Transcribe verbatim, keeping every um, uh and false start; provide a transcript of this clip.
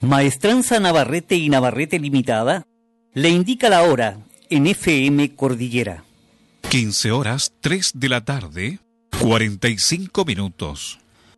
Maestranza Navarrete y Navarrete Limitada le indica la hora en F M Cordillera. quince horas, tres de la tarde, cuarenta y cinco minutos.